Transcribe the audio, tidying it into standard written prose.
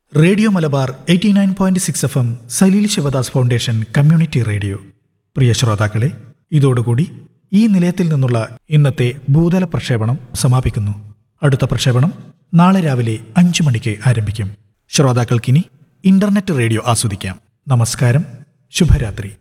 Radio Malabar 89.6 FM Saleel Sivadas foundation community radio. പ്രിയ ശ്രോതാക്കളെ, ഇതോടുകൂടി ഈ നിലയത്തിൽ നിന്നുള്ള ഇന്നത്തെ ഭൂതല പ്രക്ഷേപണം സമാപിക്കുന്നു. അടുത്ത പ്രക്ഷേപണം നാളെ രാവിലെ 5 മണിക്ക് ആരംഭിക്കും. ശ്രോതാക്കൾക്കിനി ഇന്റർനെറ്റ് റേഡിയോ ആസ്വദിക്കാം. നമസ്കാരം, ശുഭരാത്രി.